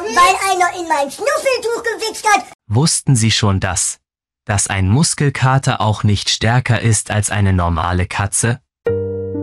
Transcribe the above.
Weil einer in mein Schnuffeltuch gewichst hat. Wussten Sie schon das, dass ein Muskelkater auch nicht stärker ist als eine normale Katze?